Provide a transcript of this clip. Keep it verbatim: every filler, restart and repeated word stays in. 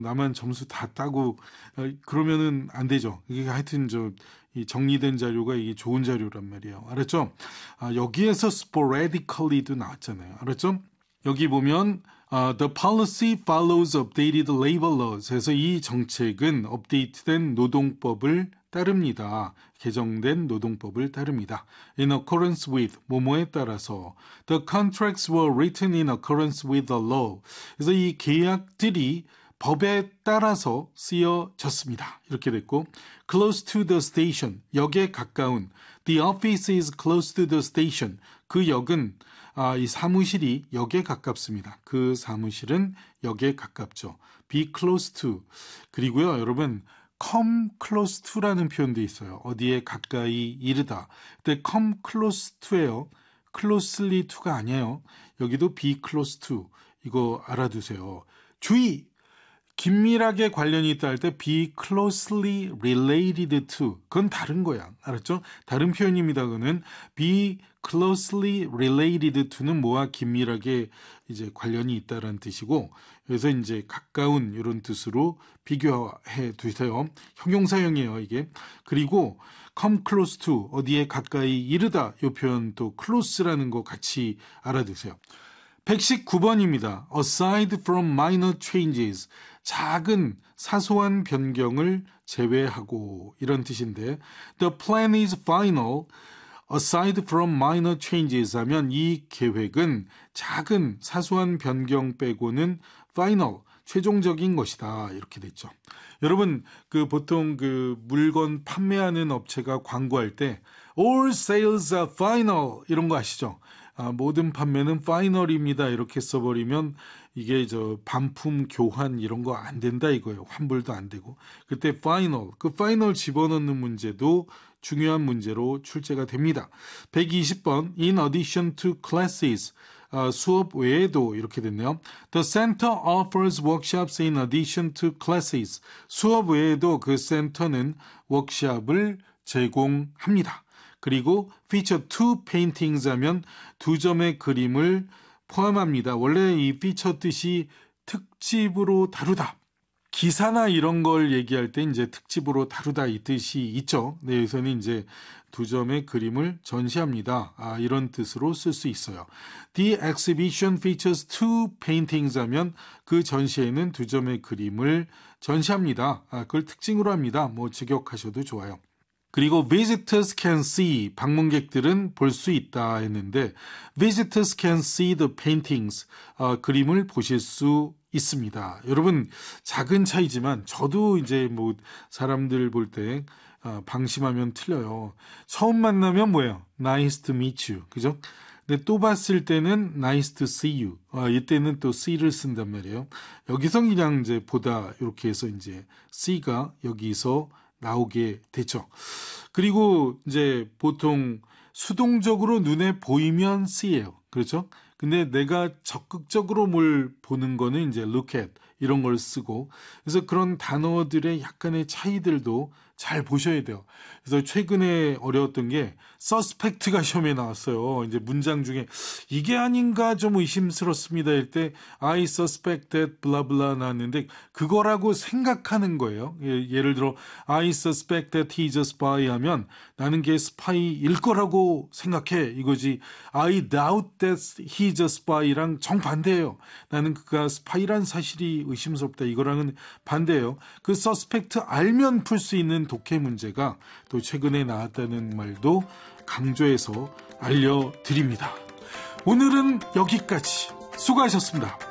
나만 점수 다 따고 그러면은 안 되죠. 이게 하여튼 저 이 정리된 자료가 이게 좋은 자료란 말이에요. 알았죠? 아, 여기에서 sporadically도 나왔잖아요. 알았죠? 여기 보면 uh, the policy follows updated labor laws. 해서 이 정책은 업데이트된 노동법을 따릅니다. 개정된 노동법을 따릅니다. In accordance with, 뭐뭐에 따라서. The contracts were written in accordance with the law. 그래서 이 계약들이 법에 따라서 쓰여졌습니다. 이렇게 됐고, close to the station, 역에 가까운. The office is close to the station. 그 역은 아, 이 사무실이 역에 가깝습니다. 그 사무실은 역에 가깝죠. Be close to. 그리고요, 여러분, come close to라는 표현도 있어요. 어디에 가까이 이르다. 근데 come close to예요. closely to가 아니에요. 여기도 be close to. 이거 알아두세요. 주의! 긴밀하게 관련이 있다 할 때 be closely related to. 그건 다른 거야. 알았죠? 다른 표현입니다. 그거는 be closely related to는 뭐와 긴밀하게 이제 관련이 있다라는 뜻이고, 그래서 이제 가까운 이런 뜻으로 비교해 두세요. 형용사형이에요, 이게. 그리고 come close to, 어디에 가까이 이르다. 이 표현 또 close라는 거 같이 알아두세요. 백십구 번입니다. Aside from minor changes. 작은 사소한 변경을 제외하고 이런 뜻인데 The plan is final. Aside from minor changes 하면 이 계획은 작은 사소한 변경 빼고는 final, 최종적인 것이다. 이렇게 됐죠. 여러분, 그 보통 그 물건 판매하는 업체가 광고할 때 All sales are final 이런 거 아시죠? 아, 모든 판매는 파이널입니다. 이렇게 써버리면 이게 저 반품 교환 이런 거 안 된다 이거예요. 환불도 안 되고. 그때 파이널, 그 파이널 집어넣는 문제도 중요한 문제로 출제가 됩니다. 백이십 번 In addition to classes, 아, 수업 외에도 이렇게 됐네요. The center offers workshops in addition to classes. 수업 외에도 그 센터는 워크숍을 제공합니다. 그리고 feature two paintings 하면 두 점의 그림을 포함합니다. 원래 이 feature 뜻이 특집으로 다루다. 기사나 이런 걸 얘기할 때 이제 특집으로 다루다 이 뜻이 있죠. 네, 여기서는 이제 두 점의 그림을 전시합니다. 아, 이런 뜻으로 쓸 수 있어요. The exhibition features two paintings 하면 그 전시에는 두 점의 그림을 전시합니다. 아, 그걸 특징으로 합니다. 뭐 직역하셔도 좋아요. 그리고 visitors can see, 방문객들은 볼 수 있다 했는데 visitors can see the paintings, 어, 그림을 보실 수 있습니다. 여러분, 작은 차이지만 저도 이제 뭐 사람들 볼 때 어, 방심하면 틀려요. 처음 만나면 뭐예요? Nice to meet you. 그죠? 근데 또 봤을 때는 nice to see you. 어, 이때는 또 see를 쓴단 말이에요. 여기서 그냥 이제 보다 이렇게 해서 이제 see가 여기서 나오게 되죠. 그리고 이제 보통 수동적으로 눈에 보이면 see예요. 그렇죠? 근데 내가 적극적으로 뭘 보는 거는 이제 look at 이런 걸 쓰고, 그래서 그런 단어들의 약간의 차이들도 잘 보셔야 돼요. 그래서 최근에 어려웠던 게 suspect가 시험에 나왔어요. 이제 문장 중에 이게 아닌가 좀 의심스럽습니다 할 때 I suspect that blah blah 나왔는데 그거라고 생각하는 거예요. 예, 예를 들어 I suspect that he's a spy 하면 나는 걔 스파이일 거라고 생각해 이거지. I doubt that he's a spy랑 정반대예요. 나는 그가 스파이란 사실이 의심스럽다 이거랑은 반대예요. 그 suspect 알면 풀 수 있는 독해 문제가 또 최근에 나왔다는 말도 강조해서 알려드립니다. 오늘은 여기까지. 수고하셨습니다.